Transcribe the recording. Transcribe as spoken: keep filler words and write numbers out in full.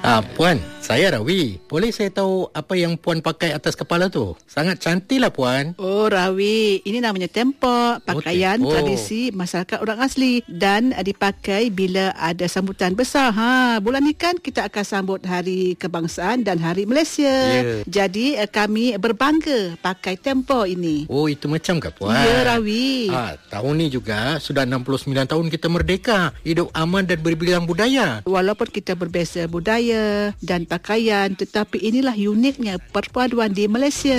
Ah, Puan, saya Rawi. Boleh saya tahu apa yang Puan pakai atas kepala tu? Sangat cantiklah Puan. Oh Rawi, ini namanya tempok, pakaian Oh, tempo. tradisi masyarakat orang asli dan uh, dipakai bila ada sambutan besar. Ha, bulan ni kan kita akan sambut Hari Kebangsaan dan Hari Malaysia. Ya. Jadi uh, kami berbangga pakai tempok ini. Oh, itu macam ke Puan? Ya Rawi. Ah, tahun ni juga sudah enam puluh sembilan tahun kita merdeka. Hidup aman dan berbilang budaya. Walaupun kita berbeza budaya dan pakaian, tetapi inilah uniknya perpaduan di Malaysia.